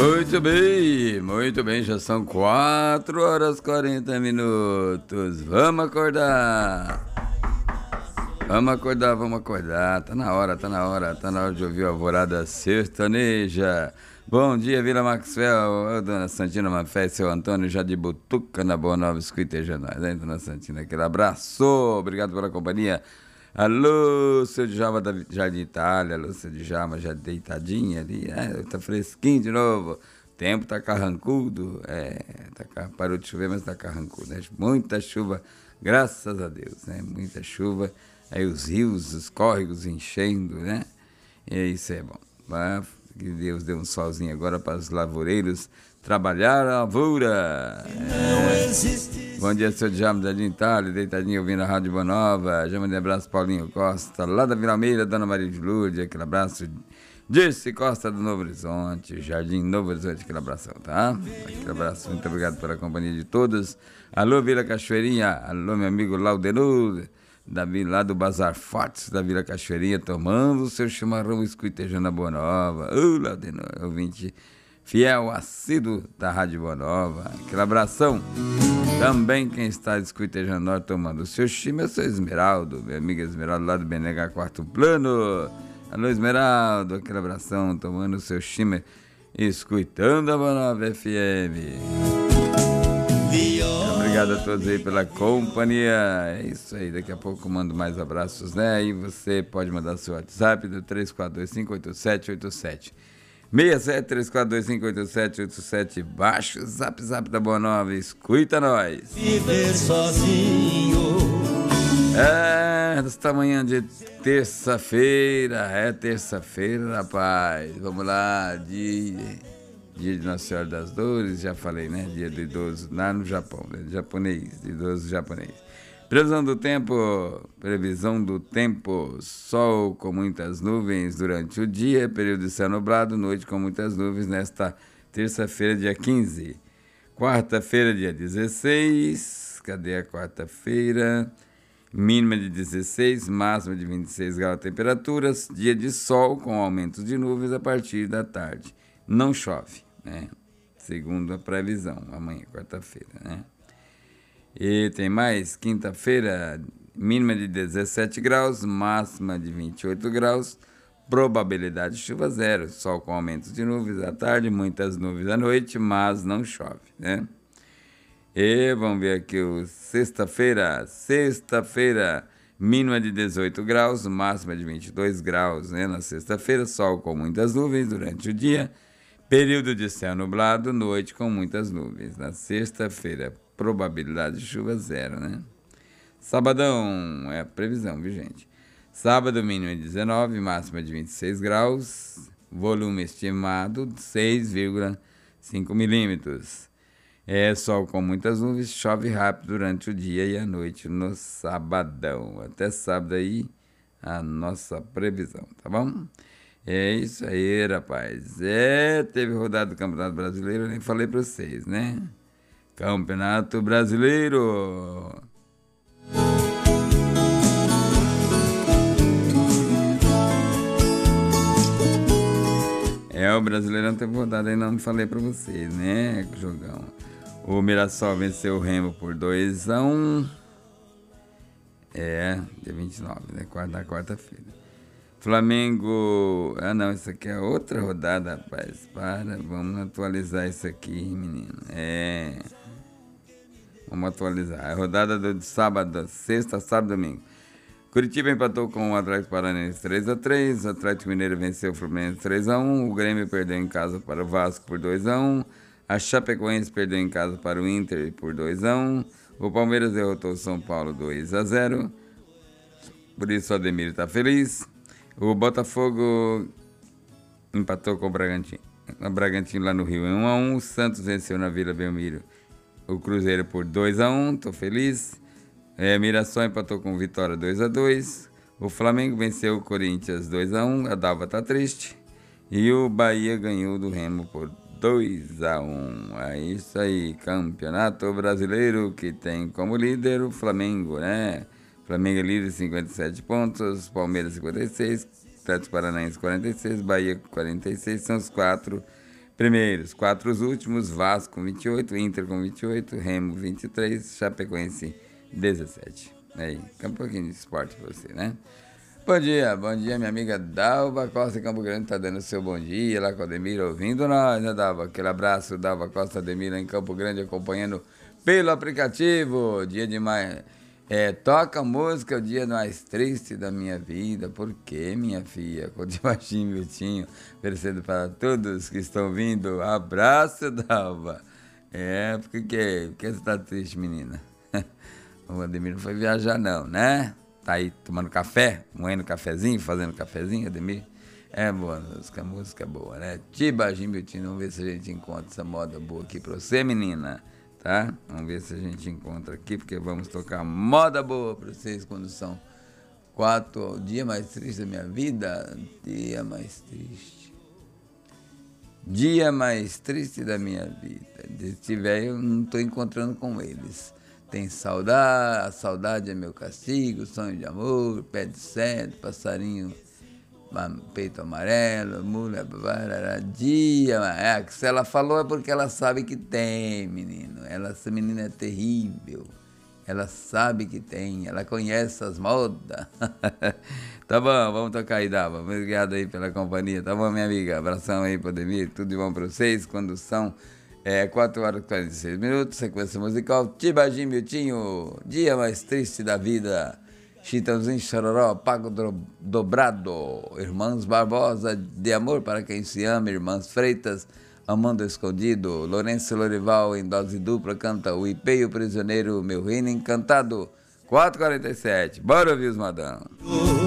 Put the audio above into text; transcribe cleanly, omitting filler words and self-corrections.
Muito bem, já são 4 horas e 40 minutos. Vamos acordar. Vamos acordar. Tá na hora de ouvir a Alvorada Sertaneja. Bom dia, Vila Maxwell, Dona Santina Mafé, seu Antônio, já de Butuca, na Boa Nova, escuteja nós, hein, Dona Santina? Aquele abraço, obrigado pela companhia. Alô, seu Djalma da Jardim Itália, alô, seu Djalma, já deitadinha ali, tá fresquinho de novo. O tempo tá carrancudo, parou de chover, mas tá carrancudo, né? Muita chuva, graças a Deus, né? Muita chuva, aí os rios, os córregos enchendo, né? E isso é bom. Que Deus dê um solzinho agora para os lavoureiros trabalhar a lavoura. Bom dia, seu Djalma da Jardim Itália, deitadinho ouvindo a Rádio Boa Nova. Já mandei abraço Paulinho Costa, lá da Vila Almeida, Dona Maria de Lourdes, aquele abraço. Dirce Costa do Novo Horizonte, Jardim Novo Horizonte, aquele abração, tá? Aquele abraço, muito obrigado pela companhia de todos. Alô, Vila Cachoeirinha, alô, meu amigo Laudenur, lá do Bazar Fortes, da Vila Cachoeirinha, tomando o seu chimarrão, escutejando a Boa Nova. Ô, Laudenur, ouvinte fiel, assíduo da Rádio Boa Nova, aquele abração. Também quem está escutejando nós, tomando o seu chime, é o seu Esmeraldo, meu amigo Esmeraldo, lá do BNH Quarto Plano. Alô, Esmeraldo, aquele abração, tomando o seu chime, escutando a Boa Nova FM. Obrigado a todos aí pela companhia. É isso aí, daqui a pouco eu mando mais abraços, né? Aí você pode mandar seu WhatsApp do 34258787. 6734258787. Baixa o zap da Boa Nova, escuta nós. Viver sozinho. Esta manhã de terça-feira, rapaz. Vamos lá, dia de Nossa Senhora das Dores, já falei, né? Dia do idoso lá no Japão, né? Japonês, idoso japonês. Previsão do tempo, sol com muitas nuvens durante o dia, período de céu nublado, noite com muitas nuvens nesta terça-feira, dia 15. Quarta-feira, dia 16, cadê a quarta-feira? Mínima de 16, máxima de 26 graus de temperaturas, dia de sol com aumentos de nuvens a partir da tarde. Não chove, né? Segundo a previsão, amanhã, quarta-feira, né? E tem mais, quinta-feira, mínima de 17 graus, máxima de 28 graus, probabilidade de chuva zero, sol com aumentos de nuvens à tarde, muitas nuvens à noite, mas não chove, né? E vamos ver aqui o sexta-feira, mínima de 18 graus, máxima de 22 graus, né? Na sexta-feira, sol com muitas nuvens durante o dia, período de céu nublado, noite com muitas nuvens. Na sexta-feira, probabilidade de chuva zero, né? Sabadão, é a previsão, viu, gente? Sábado, mínima de 19, máxima de 26 graus, volume estimado de 6,5 milímetros. Sol com muitas nuvens, chove rápido durante o dia e a noite no sabadão. Até sábado aí, a nossa previsão, tá bom? É isso aí, rapaz. Teve rodada do Campeonato Brasileiro, eu nem falei pra vocês, né? Campeonato Brasileiro. O Brasileirão teve rodada aí, não falei pra vocês, né? Jogão. O Mirassol venceu o Remo por 2-1. Dia 29, né? Na quarta-feira. Flamengo... não, isso aqui é outra rodada, rapaz. Vamos atualizar isso aqui, menino. Vamos atualizar. A rodada do sábado, sexta, sábado e domingo. Curitiba empatou com o Atlético Paranaense 3-3. O Atlético Mineiro venceu o Fluminense 3-1. O Grêmio perdeu em casa para o Vasco por 2-1. A Chapecoense perdeu em casa para o Inter por 2-1. O Palmeiras derrotou o São Paulo 2-0. Por isso o Ademir está feliz. O Botafogo empatou com o Bragantino. O Bragantino lá no Rio em 1-1. O Santos venceu na Vila Belmiro o Cruzeiro por 2-1. Estou feliz. Mirassol empatou com o Vitória 2-2. O Flamengo venceu o Corinthians 2-1. A Dalva está triste. E o Bahia ganhou do Remo por 2-1. É isso aí. Campeonato Brasileiro que tem como líder o Flamengo, né? Flamengo é líder 57 pontos. Palmeiras 56. Atlético Paranaense 46. Bahia 46. São os 4 primeiros, 4 os últimos, Vasco com 28, Inter com 28, Remo 23, Chapecoense 17. Aí, fica um pouquinho de esporte pra você, né? Bom dia, minha amiga Dalva Costa em Campo Grande, tá dando seu bom dia lá com a Ademira, ouvindo nós, né, Dalva? Aquele abraço, Dalva Costa, Ademira em Campo Grande, acompanhando pelo aplicativo. Dia de mais... toca música, o dia mais triste da minha vida. Por quê, minha filha? Com o baixinho, Vitinho, oferecendo para todos que estão vindo. Abraço, Dalva. Por que você tá triste, menina? O Ademir não foi viajar não, né? Tá aí tomando café, moendo cafezinho, fazendo cafezinho, Ademir. É boa música boa, né? Tiba, Gimbiltinho, vamos ver se a gente encontra essa moda boa aqui pra você, menina, tá? Vamos ver se a gente encontra aqui, porque vamos tocar moda boa pra vocês quando são 4, o dia mais triste da minha vida, dia mais triste da minha vida. Desse velho eu não tô encontrando com eles. Tem saudade, a saudade é meu castigo, sonho de amor, pé de cedro, passarinho, peito amarelo, mula, dia. Se ela falou é porque ela sabe que tem, menino. Essa menina é terrível. Ela sabe que tem, ela conhece as modas. Tá bom, vamos tocar aí, Dava. Obrigado aí pela companhia, tá bom, minha amiga? Abração aí, Podemir, tudo de bom pra vocês. Quando são 4 horas e 46 minutos, sequência musical, Tibagim Miltinho, dia mais triste da vida, Chitãozinho Chororó, pago dobrado, Irmãs Barbosa, de amor para quem se ama, Irmãs Freitas, Amando Escondido, Lourenço Lorival em dose dupla canta O Ipê e o Prisioneiro, Meu Reino Encantado, 4h47, bora ouvir os modão.